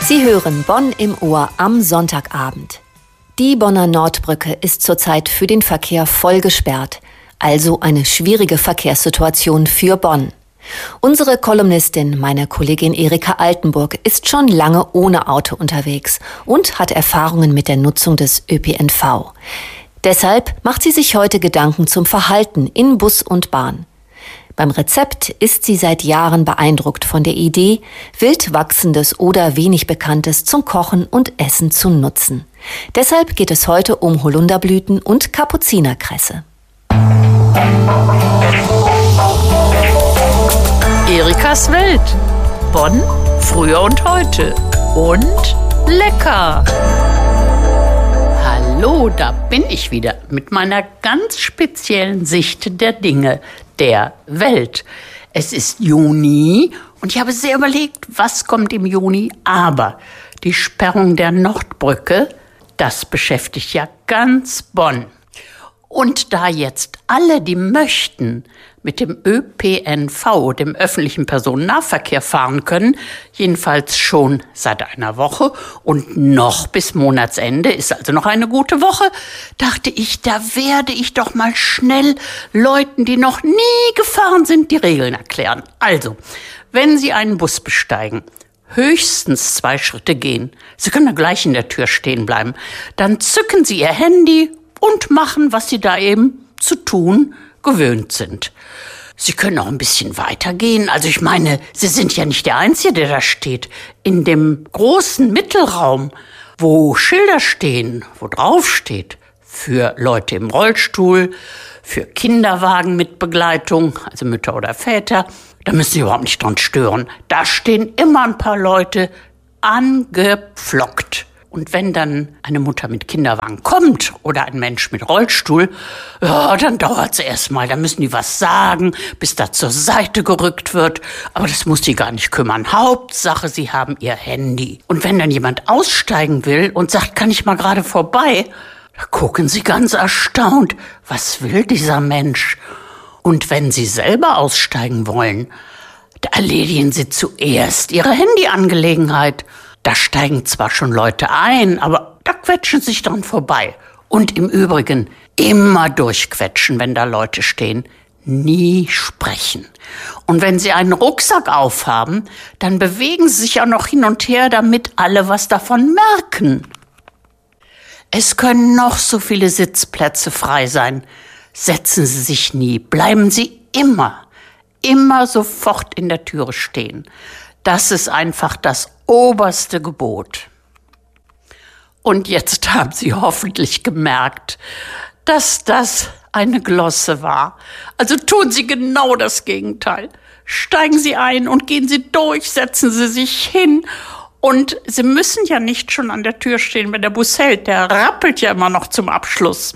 Sie hören Bonn im Ohr am Sonntagabend. Die Bonner Nordbrücke ist zurzeit für den Verkehr voll gesperrt, also eine schwierige Verkehrssituation für Bonn. Unsere Kolumnistin, meine Kollegin Erika Altenburg, ist schon lange ohne Auto unterwegs und hat Erfahrungen mit der Nutzung des ÖPNV. Deshalb macht sie sich heute Gedanken zum Verhalten in Bus und Bahn. Beim Rezept ist sie seit Jahren beeindruckt von der Idee, wild wachsendes oder wenig Bekanntes zum Kochen und Essen zu nutzen. Deshalb geht es heute um Holunderblüten und Kapuzinerkresse. Erikas Welt. Bonn, früher und heute. Und lecker. Hallo, da bin ich wieder mit meiner ganz speziellen Sicht der Dinge, der Welt. Es ist Juni und ich habe sehr überlegt, was kommt im Juni, aber die Sperrung der Nordbrücke, das beschäftigt ja ganz Bonn. Und da jetzt alle, die möchten, mit dem ÖPNV, dem öffentlichen Personennahverkehr, fahren können, jedenfalls schon seit einer Woche und noch bis Monatsende, ist also noch eine gute Woche, dachte ich, da werde ich doch mal schnell Leuten, die noch nie gefahren sind, die Regeln erklären. Also, wenn Sie einen Bus besteigen, höchstens 2 Schritte gehen, Sie können da gleich in der Tür stehen bleiben, dann zücken Sie Ihr Handy und machen, was Sie da eben zu tun gewöhnt sind. Sie können auch ein bisschen weitergehen. Also ich meine, Sie sind ja nicht der Einzige, der da steht. In dem großen Mittelraum, wo Schilder stehen, wo drauf steht, für Leute im Rollstuhl, für Kinderwagen mit Begleitung, also Mütter oder Väter, da müssen Sie überhaupt nicht dran stören. Da stehen immer ein paar Leute angepflockt. Und wenn dann eine Mutter mit Kinderwagen kommt oder ein Mensch mit Rollstuhl, ja, dann dauert es erstmal. Da müssen die was sagen, bis da zur Seite gerückt wird. Aber das muss die gar nicht kümmern. Hauptsache, sie haben ihr Handy. Und wenn dann jemand aussteigen will und sagt, kann ich mal gerade vorbei, da gucken sie ganz erstaunt. Was will dieser Mensch? Und wenn sie selber aussteigen wollen, da erledigen sie zuerst ihre Handyangelegenheit. Da steigen zwar schon Leute ein, aber da quetschen sich dran vorbei. Und im Übrigen immer durchquetschen, wenn da Leute stehen. Nie sprechen. Und wenn Sie einen Rucksack aufhaben, dann bewegen Sie sich auch noch hin und her, damit alle was davon merken. Es können noch so viele Sitzplätze frei sein. Setzen Sie sich nie. Bleiben Sie immer sofort in der Türe stehen. Das ist einfach das oberste Gebot. Und jetzt haben Sie hoffentlich gemerkt, dass das eine Glosse war. Also tun Sie genau das Gegenteil. Steigen Sie ein und gehen Sie durch, setzen Sie sich hin. Und Sie müssen ja nicht schon an der Tür stehen, wenn der Bus hält. Der rappelt ja immer noch zum Abschluss.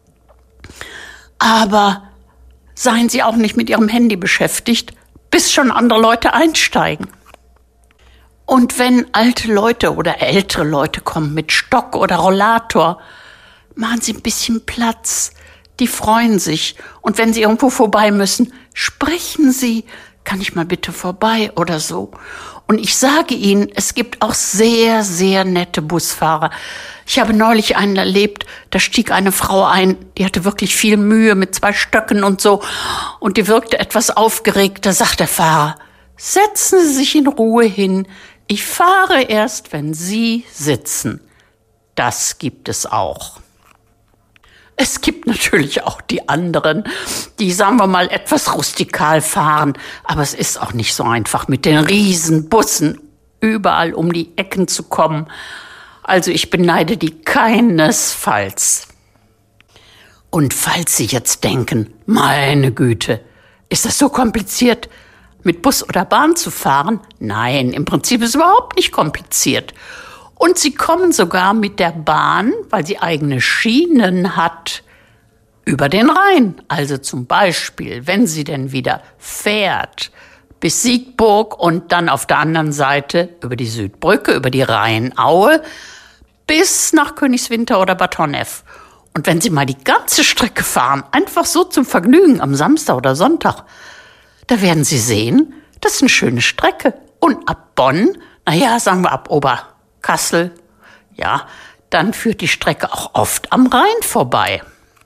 Aber seien Sie auch nicht mit Ihrem Handy beschäftigt, bis schon andere Leute einsteigen. Und wenn alte Leute oder ältere Leute kommen mit Stock oder Rollator, machen Sie ein bisschen Platz. Die freuen sich. Und wenn Sie irgendwo vorbei müssen, sprechen Sie, kann ich mal bitte vorbei oder so. Und ich sage Ihnen, es gibt auch sehr, sehr nette Busfahrer. Ich habe neulich einen erlebt, da stieg eine Frau ein, die hatte wirklich viel Mühe mit 2 Stöcken und so. Und die wirkte etwas aufgeregt. Da sagt der Fahrer, setzen Sie sich in Ruhe hin. Ich fahre erst, wenn Sie sitzen. Das gibt es auch. Es gibt natürlich auch die anderen, die, sagen wir mal, etwas rustikal fahren. Aber es ist auch nicht so einfach, mit den Riesenbussen überall um die Ecken zu kommen. Also ich beneide die keinesfalls. Und falls Sie jetzt denken, meine Güte, ist das so kompliziert, mit Bus oder Bahn zu fahren? Nein, im Prinzip ist es überhaupt nicht kompliziert. Und Sie kommen sogar mit der Bahn, weil sie eigene Schienen hat, über den Rhein. Also zum Beispiel, wenn sie denn wieder fährt bis Siegburg und dann auf der anderen Seite über die Südbrücke, über die Rheinaue, bis nach Königswinter oder Bad Honnef. Und wenn Sie mal die ganze Strecke fahren, einfach so zum Vergnügen am Samstag oder Sonntag, da werden Sie sehen, das ist eine schöne Strecke. Und ab Bonn, naja, sagen wir ab Kassel. Ja, dann führt die Strecke auch oft am Rhein vorbei.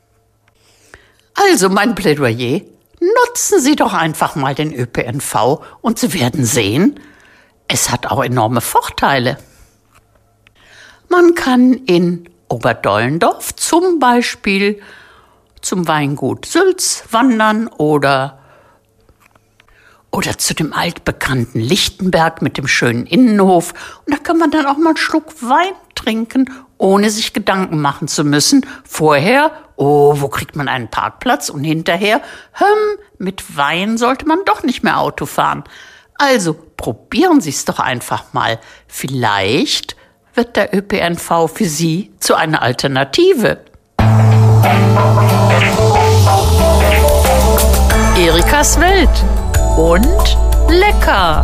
Also mein Plädoyer, nutzen Sie doch einfach mal den ÖPNV und Sie werden sehen, es hat auch enorme Vorteile. Man kann in Oberdollendorf zum Beispiel zum Weingut Sülz wandern oder zu dem altbekannten Lichtenberg mit dem schönen Innenhof. Und da kann man dann auch mal einen Schluck Wein trinken, ohne sich Gedanken machen zu müssen. Vorher, wo kriegt man einen Parkplatz? Und hinterher, mit Wein sollte man doch nicht mehr Auto fahren. Also probieren Sie es doch einfach mal. Vielleicht wird der ÖPNV für Sie zu einer Alternative. Erikas Welt. Und lecker.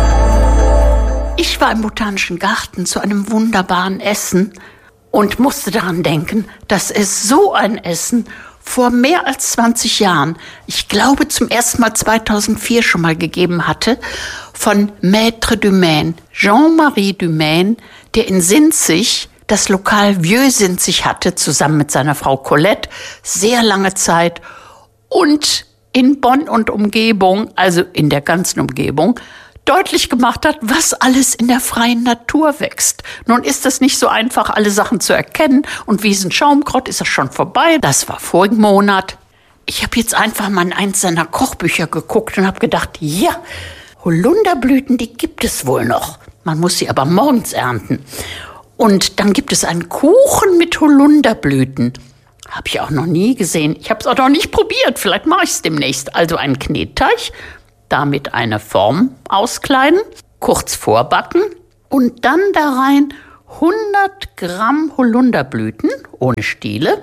Ich war im Botanischen Garten zu einem wunderbaren Essen und musste daran denken, dass es so ein Essen vor mehr als 20 Jahren, ich glaube zum ersten Mal 2004 schon mal gegeben hatte, von Maître Dumaine, Jean-Marie Dumaine, der in Sinzig das Lokal Vieux Sinzig hatte, zusammen mit seiner Frau Colette, sehr lange Zeit und in Bonn und Umgebung, also in der ganzen Umgebung, deutlich gemacht hat, was alles in der freien Natur wächst. Nun ist es nicht so einfach, alle Sachen zu erkennen und Wiesenschaumkraut ist ja schon vorbei. Das war vorigen Monat. Ich habe jetzt einfach mal in eins seiner Kochbücher geguckt und habe gedacht, ja, Holunderblüten, die gibt es wohl noch. Man muss sie aber morgens ernten. Und dann gibt es einen Kuchen mit Holunderblüten. Habe ich auch noch nie gesehen. Ich habe es auch noch nicht probiert. Vielleicht mache ich es demnächst. Also einen Knetteig, damit eine Form auskleiden, kurz vorbacken und dann da rein 100 Gramm Holunderblüten ohne Stiele,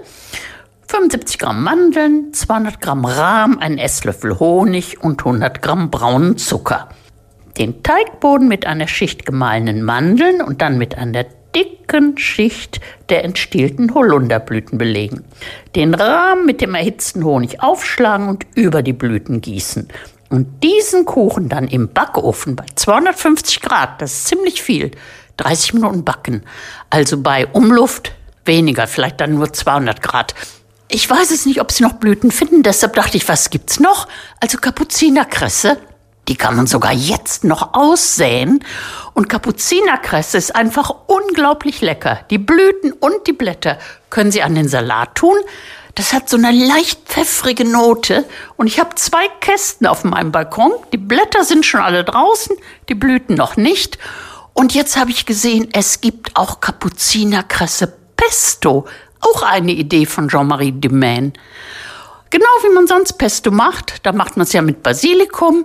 75 Gramm Mandeln, 200 Gramm Rahm, ein Esslöffel Honig und 100 Gramm braunen Zucker. Den Teigboden mit einer Schicht gemahlenen Mandeln und dann mit einer dicken Schicht der entstielten Holunderblüten belegen. Den Rahm mit dem erhitzten Honig aufschlagen und über die Blüten gießen. Und diesen Kuchen dann im Backofen bei 250 Grad, das ist ziemlich viel, 30 Minuten backen. Also bei Umluft weniger, vielleicht dann nur 200 Grad. Ich weiß es nicht, ob Sie noch Blüten finden, deshalb dachte ich, was gibt's noch? Also Kapuzinerkresse. Die kann man sogar jetzt noch aussäen. Und Kapuzinerkresse ist einfach unglaublich lecker. Die Blüten und die Blätter können Sie an den Salat tun. Das hat so eine leicht pfeffrige Note. Und ich habe 2 Kästen auf meinem Balkon. Die Blätter sind schon alle draußen, die Blüten noch nicht. Und jetzt habe ich gesehen, es gibt auch Kapuzinerkresse Pesto. Auch eine Idee von Jean-Marie Dumaine. Genau wie man sonst Pesto macht. Da macht man es ja mit Basilikum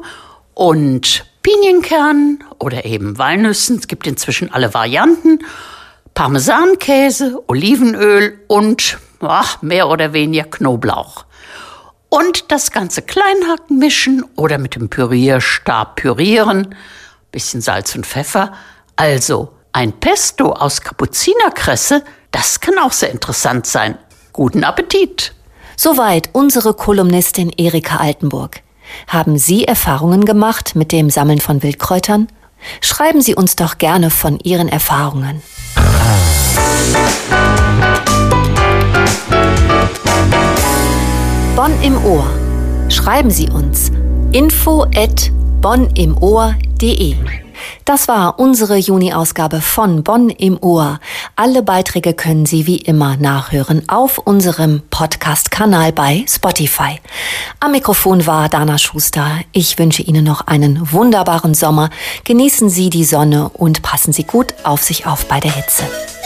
und Pinienkernen oder eben Walnüssen. Es gibt inzwischen alle Varianten. Parmesankäse, Olivenöl und mehr oder weniger Knoblauch. Und das Ganze klein hacken, mischen oder mit dem Pürierstab pürieren. Bisschen Salz und Pfeffer. Also ein Pesto aus Kapuzinerkresse, das kann auch sehr interessant sein. Guten Appetit! Soweit unsere Kolumnistin Erika Altenburg. Haben Sie Erfahrungen gemacht mit dem Sammeln von Wildkräutern? Schreiben Sie uns doch gerne von Ihren Erfahrungen. Bonn im Ohr. Schreiben Sie uns info@bonnimohr.de. Das war unsere Juni-Ausgabe von Bonn im Ohr. Alle Beiträge können Sie wie immer nachhören auf unserem Podcast-Kanal bei Spotify. Am Mikrofon war Dana Schuster. Ich wünsche Ihnen noch einen wunderbaren Sommer. Genießen Sie die Sonne und passen Sie gut auf sich auf bei der Hitze.